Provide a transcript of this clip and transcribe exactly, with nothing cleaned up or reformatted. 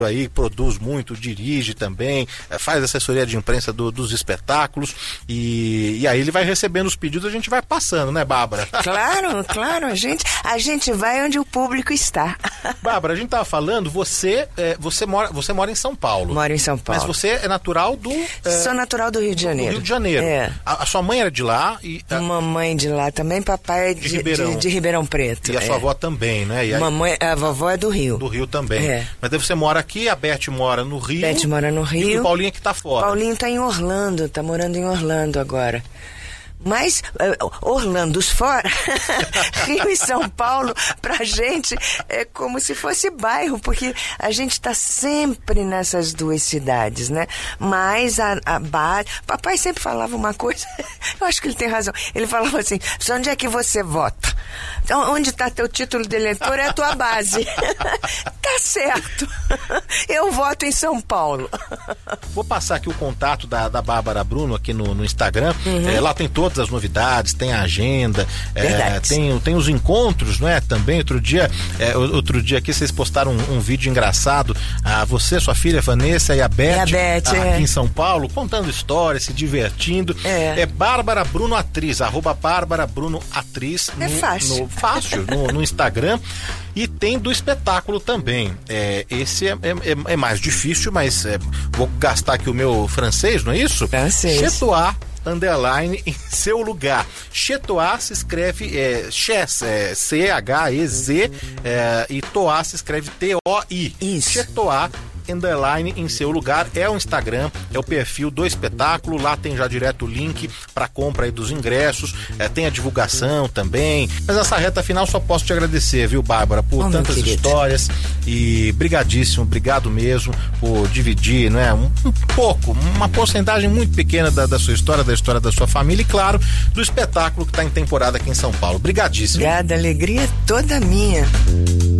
aí, produz muito, dirige também, faz assessoria de imprensa do, dos espetáculos e, e aí ele vai recebendo os pedidos, a gente vai passando, né, Bárbara? Claro, claro, a gente, a gente vai onde o público está. Bárbara, a gente tava falando, você, é, você, mora, você mora em São Paulo. Moro em São Paulo. Mas você é natural do... É, Sou natural do Rio de Janeiro. Do Rio de Janeiro. É. A, a sua mãe era de lá e... A... Mamãe de lá também, papai é de, de, Ribeirão. De, de Ribeirão Preto. E a é. sua avó também, né? E aí... Mamãe, a vovó é do Rio. Do Rio também. É. Mas daí você mora aqui, a Beth mora no Rio. Beth mora no Rio. E o Paulinho é que tá fora. Paulinho tá em Orlando, tá morando em Orlando agora. Mas uh, Orlandos fora, Rio e São Paulo, pra gente é como se fosse bairro, porque a gente tá sempre nessas duas cidades, né? Mas a, a base... Papai sempre falava uma coisa, eu acho que ele tem razão. Ele falava assim, onde é que você vota? Então, onde tá teu título de eleitor é a tua base. Tá certo. Eu voto em São Paulo. Vou passar aqui o contato da, da Bárbara Bruno aqui no, no Instagram. Uhum. É, lá tem todas as novidades, tem a agenda, é, tem, tem os encontros, não é? Também outro dia, é, outro dia aqui vocês postaram um, um vídeo engraçado, a você, sua filha Vanessa e a Beth, e a Beth aqui é. em São Paulo, contando histórias, se divertindo. É, é Bárbara Bruno Atriz, arroba Bárbara Bruno Atriz. É no, fácil. No, fácil, no, no Instagram. E tem do espetáculo também. É, esse é, é, é mais difícil, mas é, vou gastar aqui o meu francês, não é isso? Francês. Chetoir, underline, em seu lugar. Chetoir se escreve é, Ches, é, C H E Z, é, e Toar se escreve T O I. Isso. Chetoir, underline, em seu lugar, é o Instagram, é o perfil do espetáculo, lá tem já direto o link para compra aí dos ingressos, é, tem a divulgação também, mas nessa reta final só posso te agradecer, viu, Bárbara, por oh, tantas histórias e brigadíssimo, obrigado mesmo por dividir, não é, um, um pouco, uma porcentagem muito pequena da, da sua história, da história da sua família e claro, do espetáculo que está em temporada aqui em São Paulo. Brigadíssimo. Obrigada, alegria toda minha.